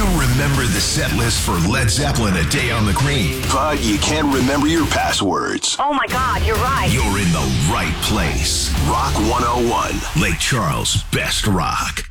remember the set list for Led Zeppelin: A Day on the Green, but you can't remember your passwords. Oh my God, you're right. You're in the right place. Rock 101. Lake Charles' best rock.